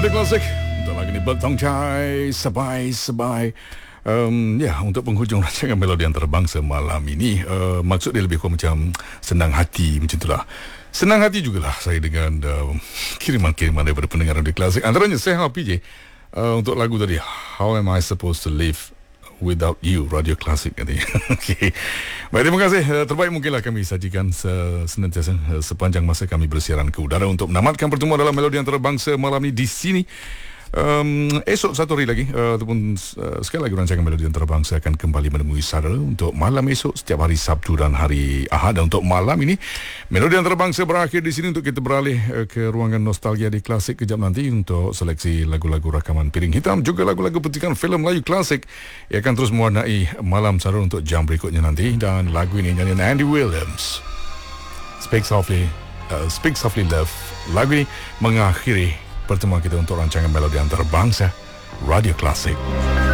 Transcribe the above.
Radio Klasik. Untuk lagu ni Bertong Chai, Sabai. Untuk penghujung rancangan Melodi Antarabangsa malam ini, maksud dia lebih kurang macam senang hati, macam itulah. Senang hati jugalah saya dengan kiriman-kiriman daripada pendengar Radio Klasik. Antaranya saya PJ untuk lagu tadi, How Am I Supposed to Live Without You, Radio Klasik katanya. Okay. Baik, terima kasih. Terbaik mungkinlah kami sajikan senantiasa sepanjang masa kami bersiaran ke udara untuk menamatkan pertemuan dalam Melodi Antarabangsa malam ini di sini. Esok satu hari lagi ataupun sekali lagi rancangan Melodi Antarabangsa akan kembali menemui saudara untuk malam esok setiap hari Sabtu dan hari Ahad. Dan untuk malam ini Melodi Antarabangsa berakhir di sini untuk kita beralih ke ruangan nostalgia di Klasik kejap nanti untuk seleksi lagu-lagu rakaman Piring Hitam, juga lagu-lagu petikan filem Melayu klasik yang akan terus mewarnai malam saudara untuk jam berikutnya nanti. Dan lagu ini nyanyian Andy Williams, Speak Softly Love. Lagu ini mengakhiri pertemuan kita untuk rancangan Melodi Antarabangsa Radio Klasik.